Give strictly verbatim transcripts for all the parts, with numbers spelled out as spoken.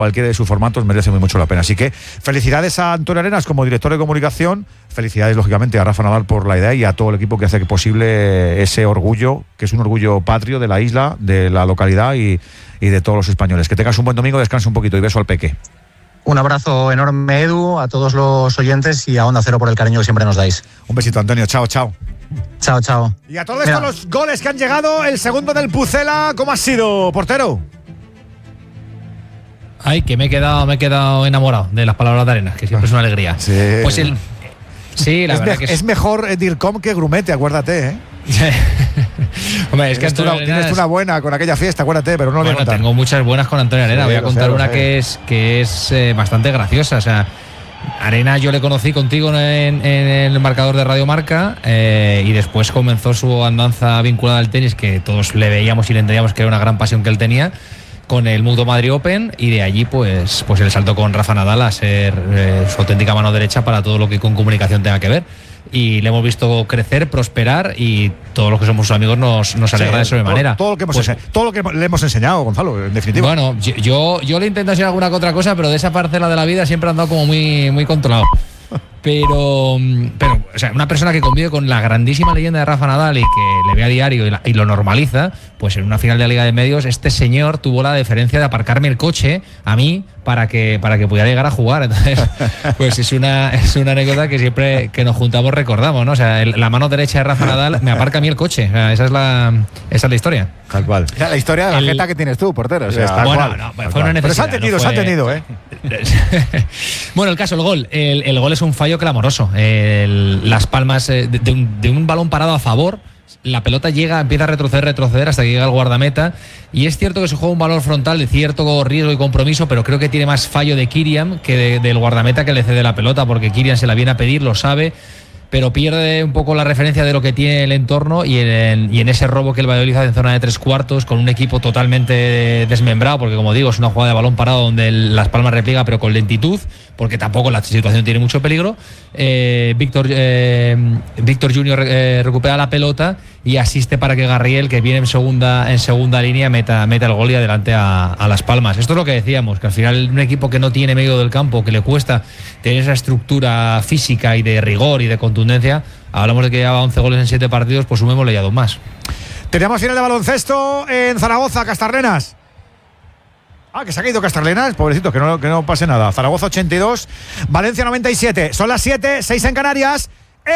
cualquiera de sus formatos merece muy mucho la pena. Así que felicidades a Antonio Arenas como director de comunicación, felicidades lógicamente a Rafa Nadal por la idea y a todo el equipo que hace posible ese orgullo, que es un orgullo patrio de la isla, de la localidad y, y de todos los españoles. Que tengas un buen domingo, descansa un poquito y beso al peque. Un abrazo enorme, Edu, a todos los oyentes y a Onda Cero por el cariño que siempre nos dais. Un besito, Antonio. Chao, chao. Chao, chao. Y a todo esto, Mira. los goles que han llegado, el segundo del Pucela, ¿cómo ha sido, portero? Ay, que me he quedado, me he quedado enamorado de las palabras de Arenas, que siempre es una alegría. Sí. Pues el, sí, la es verdad me, que es, es mejor Dircom que Grumete, acuérdate, ¿eh? Hombre, es que tienes, una, Arenas, tienes una buena con aquella fiesta, acuérdate, pero no bueno, le voy a contar. Tengo muchas buenas con Antonio Arenas. Sí, voy a contar sé, una sé. que es que es eh, bastante graciosa. O sea, Arenas yo le conocí contigo en, en el marcador de Radio Marca eh, y después comenzó su andanza vinculada al tenis, que todos le veíamos y le entendíamos que era una gran pasión que él tenía, con el Mundo Madrid Open, y de allí pues, pues el salto con Rafa Nadal a ser eh, su auténtica mano derecha para todo lo que con comunicación tenga que ver. Y le hemos visto crecer, prosperar, y todos los que somos sus amigos nos, nos alegra sí, de sobremanera. Todo, todo, lo que hemos pues, ense- todo lo que le hemos enseñado, Gonzalo, en definitiva. Bueno, yo, yo le intento enseñar alguna que otra cosa, pero de esa parcela de la vida siempre he andado como muy, muy controlado. Pero, pero, o sea, una persona que convive con la grandísima leyenda de Rafa Nadal y que le ve a diario y, la, y lo normaliza, pues en una final de la Liga de Medios, este señor tuvo la deferencia de aparcarme el coche a mí para que, para que pudiera llegar a jugar. Entonces, pues es una, es una anécdota que siempre que nos juntamos recordamos, ¿no? O sea, el, la mano derecha de Rafa Nadal me aparca a mí el coche. O sea, esa es la, esa es la historia. Tal cual. O sea, la historia de la El- jeta que tienes tú, portero. O sea, Tal bueno, cual, no, tal fue una cual. Pero se necesidad. han tenido, no se han fue- tenido, ¿eh? Bueno, el caso, el gol. El, el gol es un fallo clamoroso. El- las palmas eh, de, de un, de un balón parado a favor. La pelota llega, empieza a retroceder, retroceder hasta que llega al guardameta. Y es cierto que se juega un valor frontal de cierto riesgo y compromiso, pero creo que tiene más fallo de Kirian que de- del guardameta que le cede la pelota, porque Kirian se la viene a pedir, lo sabe, pero pierde un poco la referencia de lo que tiene el entorno, y en, y en ese robo que el Valladolid hace en zona de tres cuartos, con un equipo totalmente desmembrado, porque como digo, es una jugada de balón parado donde el- Las Palmas repliega, pero con lentitud, porque tampoco la situación tiene mucho peligro. Eh, Víctor eh, Víctor Junior eh, recupera la pelota y asiste para que Garriel, que viene en segunda en segunda línea, meta, meta el gol y adelante a, a Las Palmas. Esto es lo que decíamos, que al final un equipo que no tiene medio del campo, que le cuesta tener esa estructura física y de rigor y de contundencia, hablamos de que lleva once goles en siete partidos, pues sumémosle ya dos más. Tenemos final de baloncesto en Zaragoza, Castarlenas. Ah, que se ha caído Castarlenas, pobrecitos, que no, que no pase nada. Zaragoza ochenta y dos, Valencia noventa y siete. Son las siete, seis en Canarias. ¡El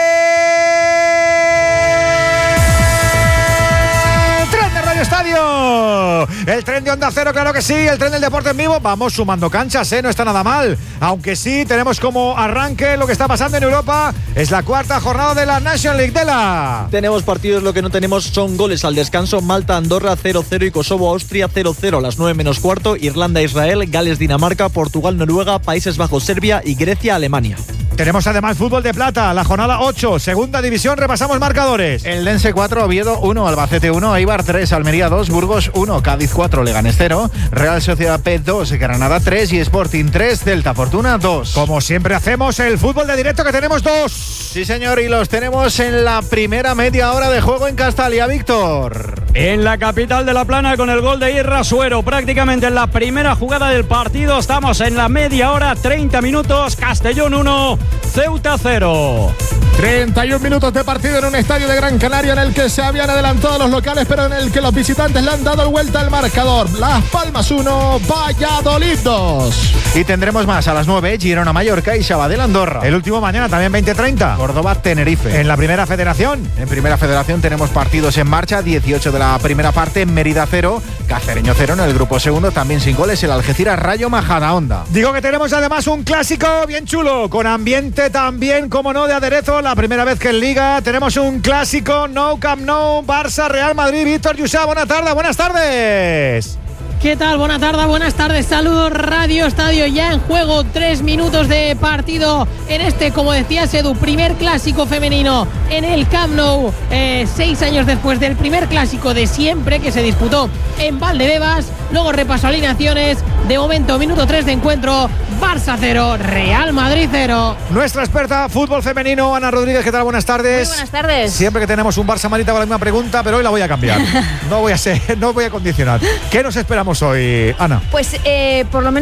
tren de Radio Estadio! El tren de Onda Cero, claro que sí. El tren del deporte en vivo. Vamos sumando canchas, ¿eh? No está nada mal. Aunque sí, tenemos como arranque lo que está pasando en Europa. Es la cuarta jornada de la National League de la... Tenemos partidos, lo que no tenemos son goles al descanso. Malta-Andorra cero cero y Kosovo-Austria cero cero a las nueve menos cuarto. Irlanda-Israel, Gales-Dinamarca, Portugal-Noruega, Países Bajos-Serbia y Grecia-Alemania. Tenemos además fútbol de plata, la jornada ocho, segunda división, repasamos marcadores. el Dense cuatro, Oviedo uno, Albacete uno, Eibar tres, Almería dos, Burgos uno, Cádiz cuatro, Leganés cero, Real Sociedad P dos, Granada tres y Sporting tres, Celta Fortuna dos. Como siempre hacemos el fútbol de directo, que tenemos dos. Sí, señor, y los tenemos en la primera media hora de juego en Castalia, Víctor. En la capital de La Plana, con el gol de Irra Suero, prácticamente en la primera jugada del partido. Estamos en la media hora, treinta minutos, Castellón uno, Ceuta cero. treinta y un minutos de partido en un estadio de Gran Canaria en el que se habían adelantado los locales, pero en el que los visitantes le han dado vuelta al marcador. Las Palmas uno, Valladolid dos. Y tendremos más a las nueve, Girona-Mallorca y Sabadell-Andorra. El último mañana, también veinte treinta. Córdoba-Tenerife. En la primera federación. En Primera Federación tenemos partidos en marcha, dieciocho de la primera parte, Mérida cero, Cacereño cero en el grupo segundo, también sin goles, el Algeciras Rayo Majadahonda. Digo que tenemos además un clásico bien chulo, con ambiente también, como no, de aderezo, la primera vez que en Liga. Tenemos un clásico, No Camp No, Barça, Real Madrid. Víctor Yusa, buenas tardes, buenas tardes. ¿Qué tal? Buenas tardes, buenas tardes. Saludos, Radio Estadio. Ya en juego, tres minutos de partido en este, como decías, Edu, primer clásico femenino en el Camp Nou, eh, seis años después del primer clásico de siempre que se disputó en Valdebebas. Luego repaso alineaciones. De momento, minuto tres de encuentro. Barça cero, Real Madrid cero. Nuestra experta fútbol femenino, Ana Rodríguez, ¿qué tal? Buenas tardes. Muy buenas tardes. Siempre que tenemos un Barça Madrid hago la misma pregunta, pero hoy la voy a cambiar. No voy a ser, no voy a condicionar. ¿Qué nos esperamos hoy, Ana? Pues eh, por lo menos